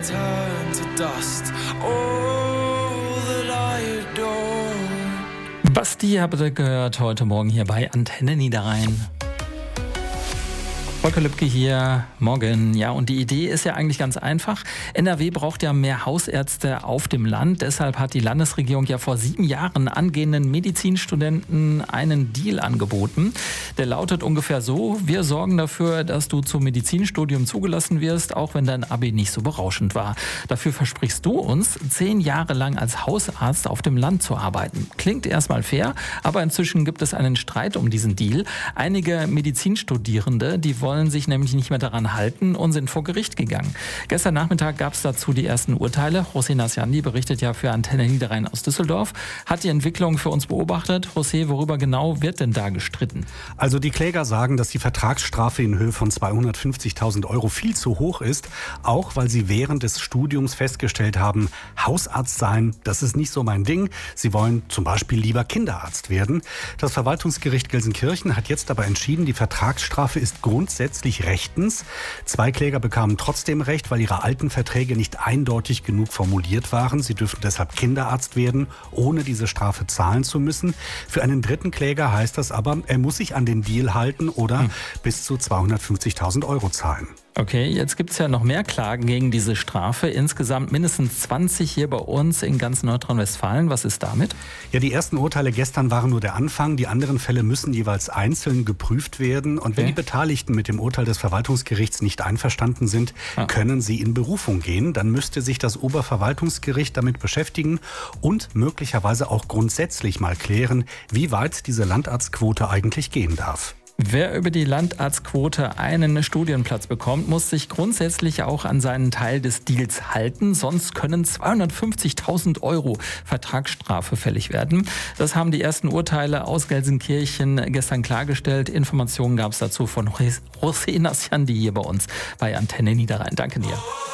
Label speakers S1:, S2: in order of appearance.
S1: turn to dust. All that I adore.
S2: Basti habt ihr gehört heute Morgen hier bei Antenne Niederrhein. Volker Lübke hier, morgen. Ja, und die Idee ist ja eigentlich ganz einfach. NRW braucht ja mehr Hausärzte auf dem Land. Deshalb hat die Landesregierung ja vor 7 Jahren angehenden Medizinstudenten einen Deal angeboten. Der lautet ungefähr so: Wir sorgen dafür, dass du zum Medizinstudium zugelassen wirst, auch wenn dein Abi nicht so berauschend war. Dafür versprichst du uns, 10 Jahre lang als Hausarzt auf dem Land zu arbeiten. Klingt erstmal fair, aber inzwischen gibt es einen Streit um diesen Deal. Einige Medizinstudierende, die wollen sich nämlich nicht mehr daran halten und sind vor Gericht gegangen. Gestern Nachmittag gab es dazu die ersten Urteile. José Nasciandi berichtet ja für Antenne Niederrhein aus Düsseldorf, hat die Entwicklung für uns beobachtet. José, worüber genau wird denn da gestritten?
S3: Also die Kläger sagen, dass die Vertragsstrafe in Höhe von 250.000 Euro viel zu hoch ist, auch weil sie während des Studiums festgestellt haben, Hausarzt sein, das ist nicht so mein Ding. Sie wollen zum Beispiel lieber Kinderarzt werden. Das Verwaltungsgericht Gelsenkirchen hat jetzt aber entschieden, die Vertragsstrafe ist grundsätzlich rechtens. 2 Kläger bekamen trotzdem Recht, weil ihre alten Verträge nicht eindeutig genug formuliert waren. Sie dürfen deshalb Kinderarzt werden, ohne diese Strafe zahlen zu müssen. Für einen dritten Kläger heißt das aber, er muss sich an den Deal halten oder bis zu 250.000 Euro zahlen.
S2: Okay, jetzt gibt es ja noch mehr Klagen gegen diese Strafe. Insgesamt mindestens 20 hier bei uns in ganz Nordrhein-Westfalen. Was ist damit?
S3: Ja, die ersten Urteile gestern waren nur der Anfang. Die anderen Fälle müssen jeweils einzeln geprüft werden. Und wenn die Beteiligten mit dem Urteil des Verwaltungsgerichts nicht einverstanden sind, können sie in Berufung gehen. Dann müsste sich das Oberverwaltungsgericht damit beschäftigen und möglicherweise auch grundsätzlich mal klären, wie weit diese Landarztquote eigentlich gehen darf.
S2: Wer über die Landarztquote einen Studienplatz bekommt, muss sich grundsätzlich auch an seinen Teil des Deals halten. Sonst können 250.000 Euro Vertragsstrafe fällig werden. Das haben die ersten Urteile aus Gelsenkirchen gestern klargestellt. Informationen gab es dazu von José Nasciandi hier bei uns bei Antenne Niederrhein. Danke dir.